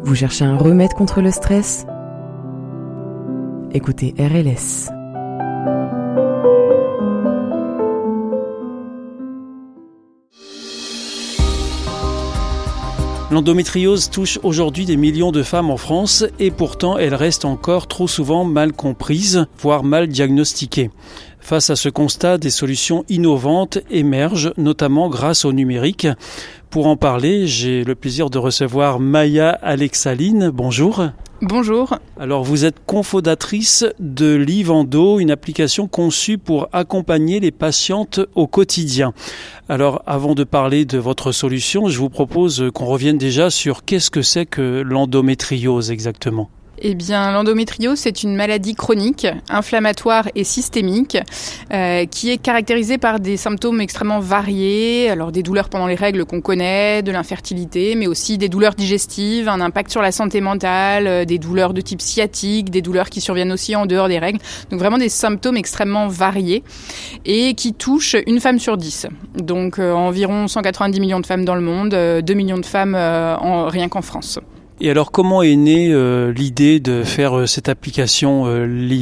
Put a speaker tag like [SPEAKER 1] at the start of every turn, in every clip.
[SPEAKER 1] Vous cherchez un remède contre le stress ? Écoutez RLS.
[SPEAKER 2] L'endométriose touche aujourd'hui des millions de femmes en France et pourtant elle reste encore trop souvent mal comprise, voire mal diagnostiquée. Face à ce constat, des solutions innovantes émergent, notamment grâce au numérique. Pour en parler, j'ai le plaisir de recevoir Maya Alexaline. Bonjour.
[SPEAKER 3] Bonjour.
[SPEAKER 2] Alors vous êtes cofondatrice de Livendo, une application conçue pour accompagner les patientes au quotidien. Alors avant de parler de votre solution, je vous propose qu'on revienne déjà sur qu'est-ce que c'est que l'endométriose exactement.
[SPEAKER 3] Eh bien, l'endométriose, c'est une maladie chronique, inflammatoire et systémique, qui est caractérisée par des symptômes extrêmement variés. Alors, des douleurs pendant les règles qu'on connaît, de l'infertilité, mais aussi des douleurs digestives, un impact sur la santé mentale, des douleurs de type sciatique, des douleurs qui surviennent aussi en dehors des règles. Donc, vraiment des symptômes extrêmement variés et qui touchent une femme sur 10. Donc, environ 190 millions de femmes dans le monde, 2 millions de femmes rien qu'en France.
[SPEAKER 2] Et alors, comment est née l'idée de faire cette application Livendo ?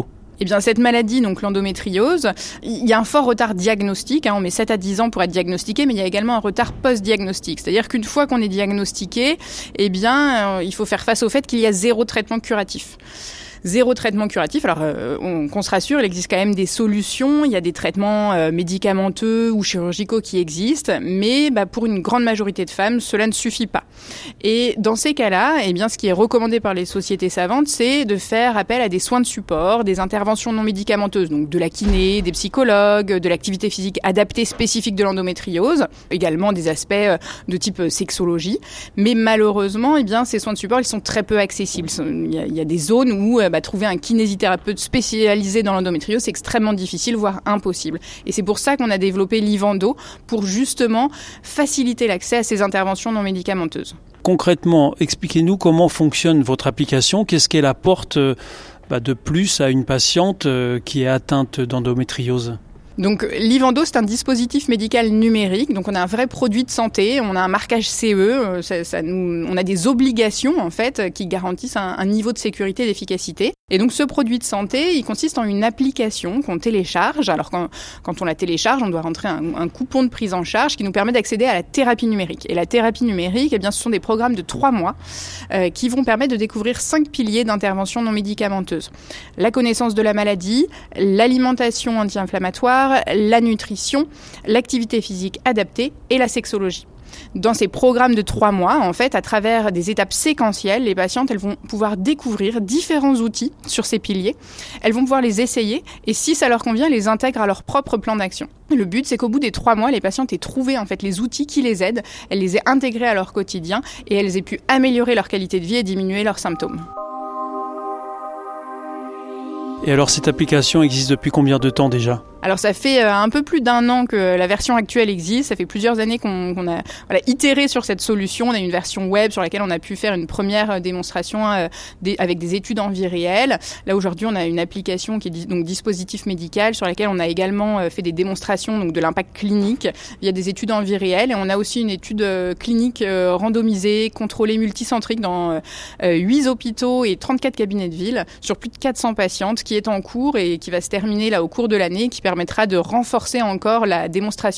[SPEAKER 3] Eh bien, cette maladie, donc l'endométriose, il y a un fort retard diagnostique. On met 7 à 10 ans pour être diagnostiqué, mais il y a également un retard post-diagnostic. C'est-à-dire qu'une fois qu'on est diagnostiqué, eh bien, il faut faire face au fait qu'il y a zéro traitement curatif. Zéro traitement curatif. Alors, qu'on se rassure, il existe quand même des solutions. Il y a des traitements médicamenteux ou chirurgicaux qui existent, mais pour une grande majorité de femmes, cela ne suffit pas. Et dans ces cas-là, eh bien, ce qui est recommandé par les sociétés savantes, c'est de faire appel à des soins de support, des interventions non médicamenteuses, donc de la kiné, des psychologues, de l'activité physique adaptée spécifique de l'endométriose, également des aspects de type sexologie. Mais malheureusement, eh bien, ces soins de support, ils sont très peu accessibles. Il y a des zones où trouver un kinésithérapeute spécialisé dans l'endométriose, c'est extrêmement difficile, voire impossible. Et c'est pour ça qu'on a développé Livendo, pour justement faciliter l'accès à ces interventions non médicamenteuses.
[SPEAKER 2] Concrètement, expliquez-nous comment fonctionne votre application, qu'est-ce qu'elle apporte de plus à une patiente qui est atteinte d'endométriose ?
[SPEAKER 3] Donc, Livendo, c'est un dispositif médical numérique. Donc, on a un vrai produit de santé. On a un marquage CE. On a des obligations, en fait, qui garantissent un niveau de sécurité et d'efficacité. Et donc, ce produit de santé, il consiste en une application qu'on télécharge. Alors, quand on la télécharge, on doit rentrer un coupon de prise en charge qui nous permet d'accéder à la thérapie numérique. Et la thérapie numérique, eh bien, ce sont des programmes de 3 mois qui vont permettre de découvrir 5 piliers d'intervention non médicamenteuse. La connaissance de la maladie, l'alimentation anti-inflammatoire, la nutrition, l'activité physique adaptée et la sexologie. Dans ces programmes de 3 mois, en fait, à travers des étapes séquentielles, les patientes, elles vont pouvoir découvrir différents outils sur ces piliers. Elles vont pouvoir les essayer et si ça leur convient, les intègrent à leur propre plan d'action. Le but, c'est qu'au bout des 3 mois, les patientes aient trouvé en fait les outils qui les aident, elles les aient intégrés à leur quotidien et elles aient pu améliorer leur qualité de vie et diminuer leurs symptômes.
[SPEAKER 2] Et alors, cette application existe depuis combien de temps déjà ?
[SPEAKER 3] Alors ça fait un peu plus d'1 an que la version actuelle existe. Ça fait plusieurs années qu'on a itéré sur cette solution. On a une version web sur laquelle on a pu faire une première démonstration avec des études en vie réelle. Là aujourd'hui, on a une application qui est donc dispositif médical sur laquelle on a également fait des démonstrations donc de l'impact clinique via des études en vie réelle. Et on a aussi une étude clinique randomisée, contrôlée, multicentrique dans 8 hôpitaux et 34 cabinets de ville sur plus de 400 patientes qui est en cours et qui va se terminer là au cours de l'année, qui permettra de renforcer encore la démonstration